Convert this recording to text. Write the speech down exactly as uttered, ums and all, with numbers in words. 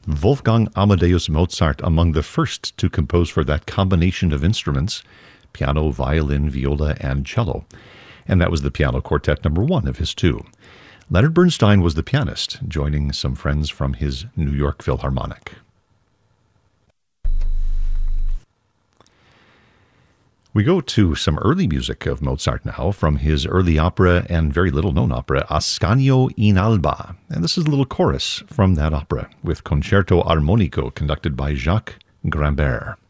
Wolfgang Amadeus Mozart among the first to compose for that combination of instruments, piano, violin, viola, and cello. And that was the piano quartet number one of his two. Leonard Bernstein was the pianist, joining some friends from his New York Philharmonic. We go to some early music of Mozart now, from his early opera and very little-known opera, Ascanio in Alba. And this is a little chorus from that opera, with Concerto Armonico conducted by Jacques Grimbert.